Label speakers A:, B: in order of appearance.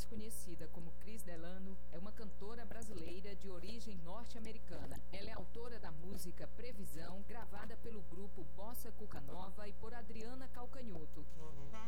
A: conhecida como Cris Delano, é uma cantora brasileira de origem norte-americana. Ela é autora da música Previsão, gravada pelo grupo Bossa Cuca Nova e por Adriana Calcanhoto.